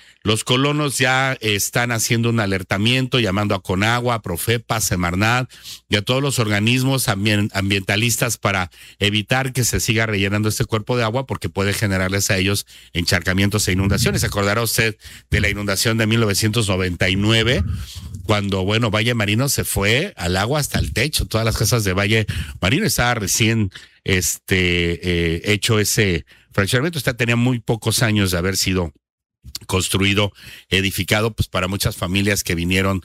Los colonos ya están haciendo un alertamiento, llamando a Conagua, a Profepa, a Semarnat y a todos los organismos ambientalistas para evitar que se siga rellenando este cuerpo de agua, porque puede generarles a ellos encharcamientos e inundaciones. ¿Se acordará usted de la inundación de 1999? Cuando, Valle Marino se fue al agua hasta el techo. Todas las casas de Valle Marino estaba recién hecho ese fraccionamiento. Tenía muy pocos años de haber sido construido, edificado, pues para muchas familias que vinieron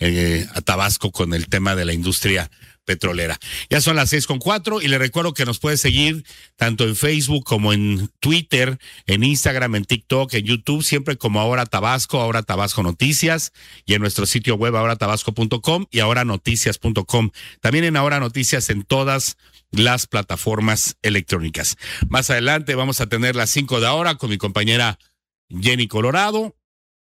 a Tabasco con el tema de la industria petrolera. Ya son las 6:04 y le recuerdo que nos puede seguir tanto en Facebook como en Twitter, en Instagram, en TikTok, en YouTube, siempre como Ahora Tabasco Noticias, y en nuestro sitio web ahoratabasco.com y ahoranoticias.com. También en Ahora Noticias en todas las plataformas electrónicas. Más adelante vamos a tener las 5 de ahora con mi compañera Jenny Colorado.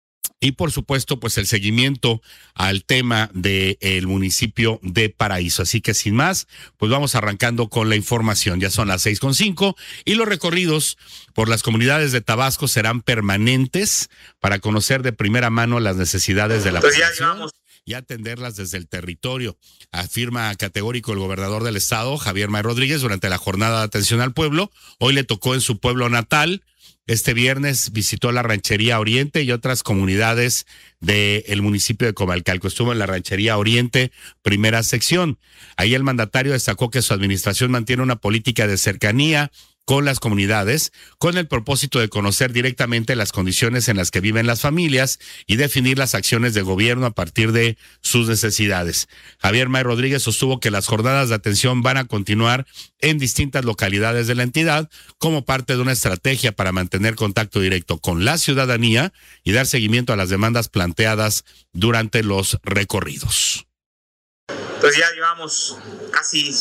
Y por supuesto, pues el seguimiento al tema del municipio de Paraíso. Así que sin más, pues vamos arrancando con la información. Ya son las 6:05 y los recorridos por las comunidades de Tabasco serán permanentes para conocer de primera mano las necesidades de la población y atenderlas desde el territorio, afirma categórico el gobernador del estado, Javier May Rodríguez, durante la jornada de atención al pueblo. Hoy le tocó en su pueblo natal. Este viernes visitó la Ranchería Oriente y otras comunidades del municipio de Comalcalco. Estuvo en la Ranchería Oriente, primera sección. Ahí el mandatario destacó que su administración mantiene una política de cercanía con las comunidades, con el propósito de conocer directamente las condiciones en las que viven las familias y definir las acciones de gobierno a partir de sus necesidades. Javier May Rodríguez sostuvo que las jornadas de atención van a continuar en distintas localidades de la entidad como parte de una estrategia para mantener contacto directo con la ciudadanía y dar seguimiento a las demandas planteadas durante los recorridos. Entonces ya llevamos casi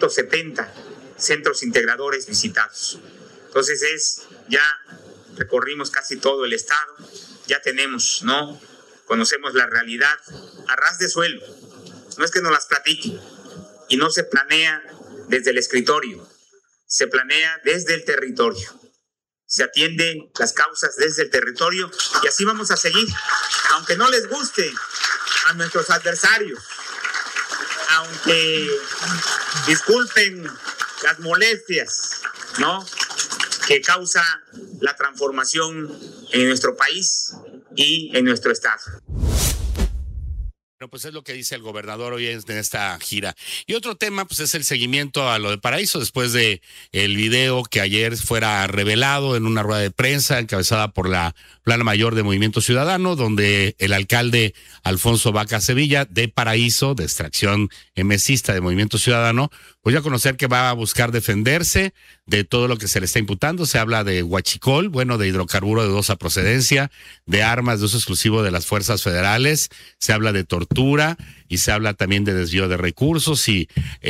170 centros integradores visitados. Entonces ya recorrimos casi todo el estado, ya tenemos, conocemos la realidad a ras de suelo. No es que nos las platiquen, y no se planea desde el escritorio, se planea desde el territorio. Se atiende las causas desde el territorio y así vamos a seguir, aunque no les guste a nuestros adversarios, aunque disculpen las molestias, que causa la transformación en nuestro país y en nuestro estado. Bueno, pues es lo que dice el gobernador hoy en esta gira. Y otro tema, pues es el seguimiento a lo de Paraíso, después de el video que ayer fuera revelado en una rueda de prensa encabezada por la Plana Mayor de Movimiento Ciudadano, donde el alcalde Alfonso Vaca Sevilla de Paraíso, de extracción emesista de Movimiento Ciudadano, pues ya conocer que va a buscar defenderse de todo lo que se le está imputando. Se habla de huachicol, de hidrocarburo de dudosa procedencia, de armas de uso exclusivo de las fuerzas federales, se habla de tortura y se habla también de desvío de recursos y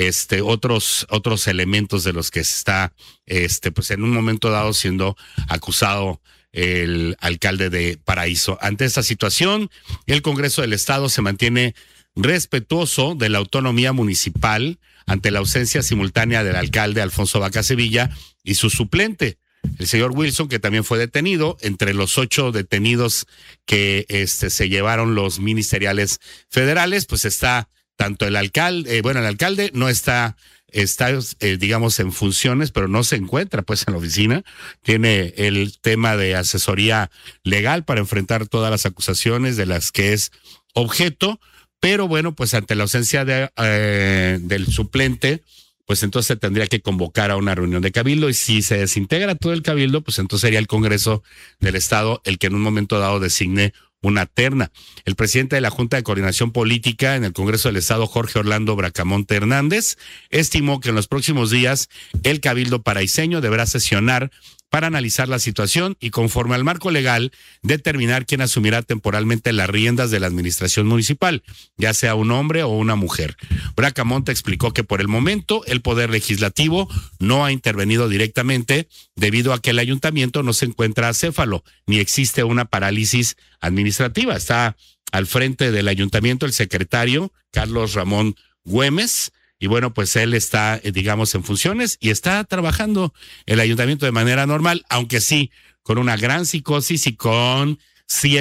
otros elementos de los que se está pues en un momento dado siendo acusado el alcalde de Paraíso. Ante esta situación, el Congreso del Estado se mantiene respetuoso de la autonomía municipal ante la ausencia simultánea del alcalde Alfonso Vaca Sevilla y su suplente, el señor Wilson, que también fue detenido. Entre los 8 detenidos que se llevaron los ministeriales federales, pues está tanto el alcalde, el alcalde no está digamos en funciones, pero no se encuentra pues en la oficina. Tiene el tema de asesoría legal para enfrentar todas las acusaciones de las que es objeto, pero pues ante la ausencia del suplente, pues entonces se tendría que convocar a una reunión de cabildo, y si se desintegra todo el cabildo, pues entonces sería el Congreso del Estado el que en un momento dado designe una terna. El presidente de la Junta de Coordinación Política en el Congreso del Estado, Jorge Orlando Bracamonte Hernández, estimó que en los próximos días el cabildo paraiseño deberá sesionar para analizar la situación y, conforme al marco legal, determinar quién asumirá temporalmente las riendas de la administración municipal, ya sea un hombre o una mujer. Bracamonte explicó que por el momento el Poder Legislativo no ha intervenido directamente debido a que el ayuntamiento no se encuentra acéfalo, ni existe una parálisis administrativa. Está al frente del ayuntamiento el secretario Carlos Ramón Güemes, y pues él está, digamos, en funciones y está trabajando el ayuntamiento de manera normal, aunque sí con una gran psicosis y con